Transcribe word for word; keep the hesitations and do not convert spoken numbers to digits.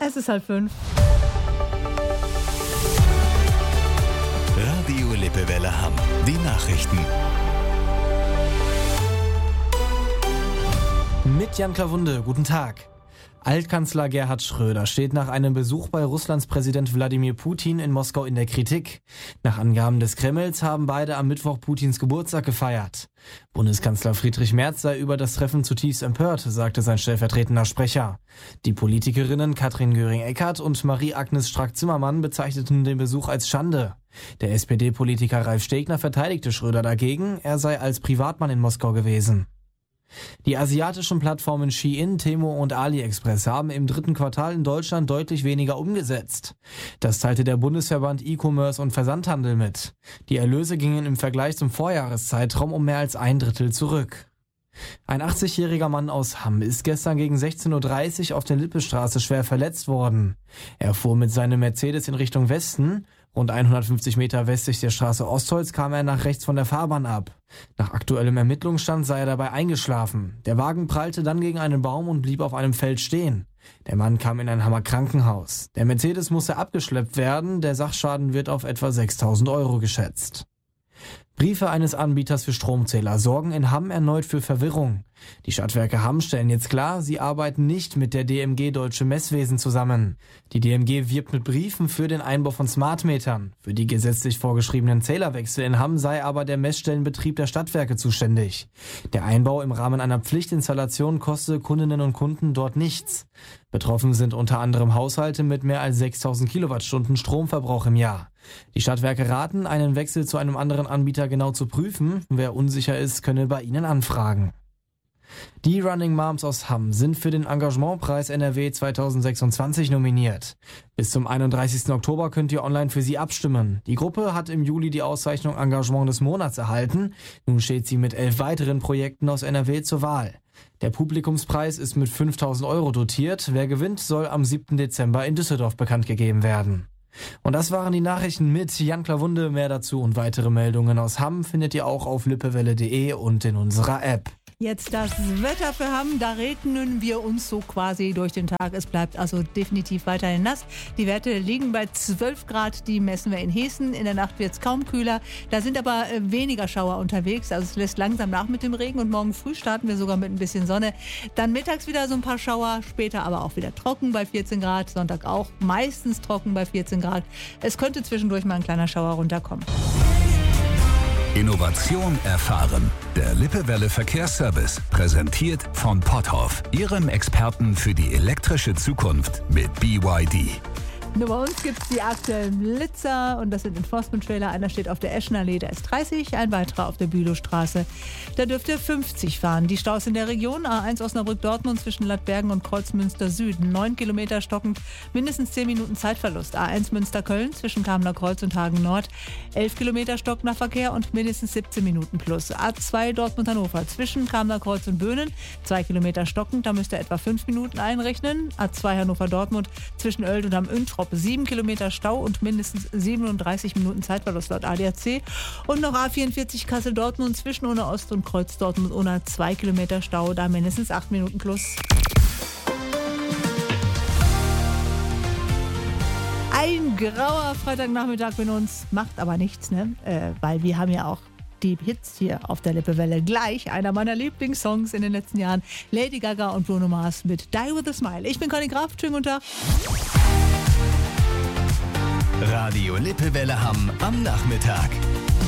Es ist halb fünf. Radio Lippewelle Hamm. Die Nachrichten. Mit Jan Klawunde, guten Tag. Altkanzler Gerhard Schröder steht nach einem Besuch bei Russlands Präsident Wladimir Putin in Moskau in der Kritik. Nach Angaben des Kremls haben beide am Mittwoch Putins Geburtstag gefeiert. Bundeskanzler Friedrich Merz sei über das Treffen zutiefst empört, sagte sein stellvertretender Sprecher. Die Politikerinnen Katrin Göring-Eckardt und Marie-Agnes Strack-Zimmermann bezeichneten den Besuch als Schande. Der S P D-Politiker Ralf Stegner verteidigte Schröder dagegen, er sei als Privatmann in Moskau gewesen. Die asiatischen Plattformen Shein, Temu und AliExpress haben im dritten Quartal in Deutschland deutlich weniger umgesetzt. Das teilte der Bundesverband E-Commerce und Versandhandel mit. Die Erlöse gingen im Vergleich zum Vorjahreszeitraum um mehr als ein Drittel zurück. Ein achtzigjähriger Mann aus Hamm ist gestern gegen sechzehn Uhr dreißig auf der Lippestraße schwer verletzt worden. Er fuhr mit seinem Mercedes in Richtung Westen. Rund hundertfünfzig Meter westlich der Straße Ostholz kam er nach rechts von der Fahrbahn ab. Nach aktuellem Ermittlungsstand sei er dabei eingeschlafen. Der Wagen prallte dann gegen einen Baum und blieb auf einem Feld stehen. Der Mann kam in ein Hammer Krankenhaus. Der Mercedes musste abgeschleppt werden. Der Sachschaden wird auf etwa sechstausend Euro geschätzt. Briefe eines Anbieters für Stromzähler sorgen in Hamm erneut für Verwirrung. Die Stadtwerke Hamm stellen jetzt klar, sie arbeiten nicht mit der D M G Deutsche Messwesen zusammen. Die D M G wirbt mit Briefen für den Einbau von Smartmetern. Für die gesetzlich vorgeschriebenen Zählerwechsel in Hamm sei aber der Messstellenbetrieb der Stadtwerke zuständig. Der Einbau im Rahmen einer Pflichtinstallation koste Kundinnen und Kunden dort nichts. Betroffen sind unter anderem Haushalte mit mehr als sechstausend Kilowattstunden Stromverbrauch im Jahr. Die Stadtwerke raten, einen Wechsel zu einem anderen Anbieter genau zu prüfen. Wer unsicher ist, könne bei ihnen anfragen. Die Running Moms aus Hamm sind für den Engagementpreis N R W zweitausendsechsundzwanzig nominiert. Bis zum einunddreißigsten Oktober könnt ihr online für sie abstimmen. Die Gruppe hat im Juli die Auszeichnung Engagement des Monats erhalten. Nun steht sie mit elf weiteren Projekten aus N R W zur Wahl. Der Publikumspreis ist mit fünftausend Euro dotiert. Wer gewinnt, soll am siebten Dezember in Düsseldorf bekannt gegeben werden. Und das waren die Nachrichten mit Jan Klawunde. Mehr dazu und weitere Meldungen aus Hamm findet ihr auch auf lippewelle punkt de und in unserer App. Jetzt das Wetter für Hamm, da regnen wir uns so quasi durch den Tag. Es bleibt also definitiv weiterhin nass. Die Werte liegen bei zwölf Grad, die messen wir in Hessen. In der Nacht wird es kaum kühler. Da sind aber weniger Schauer unterwegs, also es lässt langsam nach mit dem Regen und morgen früh starten wir sogar mit ein bisschen Sonne. Dann mittags wieder so ein paar Schauer, später aber auch wieder trocken bei vierzehn Grad. Sonntag auch meistens trocken bei vierzehn Grad. Es könnte zwischendurch mal ein kleiner Schauer runterkommen. Innovation erfahren. Der Lippewelle Verkehrsservice, präsentiert von Potthoff, Ihrem Experten für die elektrische Zukunft mit B Y D. Nur bei uns gibt es die aktuellen Blitzer und das sind Enforcement-Trailer. Einer steht auf der Eschenallee, da ist dreißig, ein weiterer auf der Bülowstraße. Da dürft ihr fünfzig fahren. Die Staus in der Region, A eins Osnabrück-Dortmund zwischen Lattbergen und Kreuzmünster Süden, neun Kilometer stockend, mindestens zehn Minuten Zeitverlust. A eins Münster-Köln zwischen Kamener Kreuz und Hagen Nord, elf Kilometer stockender Verkehr und mindestens siebzehn Minuten plus. A zwei Dortmund-Hannover zwischen Kamener Kreuz und Böhnen, zwei Kilometer stockend, da müsst ihr etwa fünf Minuten einrechnen. A zwei Hannover-Dortmund zwischen Oeld und am Üntrop, sieben Kilometer Stau und mindestens siebenunddreißig Minuten Zeitverlust laut A D A C. Und noch A vierundvierzig Kassel-Dortmund zwischen Unna Ost und Kreuz Dortmund Unna, zwei Kilometer Stau, da mindestens acht Minuten plus. Ein grauer Freitagnachmittag mit uns, macht aber nichts, ne? Äh, weil wir haben ja auch die Hits hier auf der Lippewelle. Gleich einer meiner Lieblingssongs in den letzten Jahren, Lady Gaga und Bruno Mars mit Die With A Smile. Ich bin Conny Graf, schönen guten Tag. Radio Lippewelle Hamm am Nachmittag.